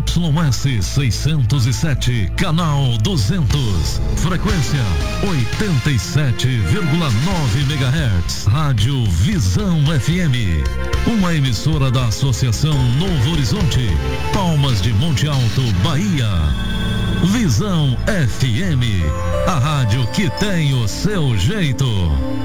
YS 607, canal 200, frequência 87,9 MHz, Rádio Visão FM, uma emissora da Associação Novo Horizonte, Palmas de Monte Alto, Bahia. Visão FM, a rádio que tem o seu jeito.